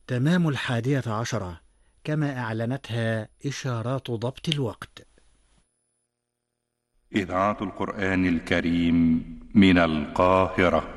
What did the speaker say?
تمام 11:00 كما أعلنتها إشارات ضبط الوقت. إذاعة القرآن الكريم من القاهرة.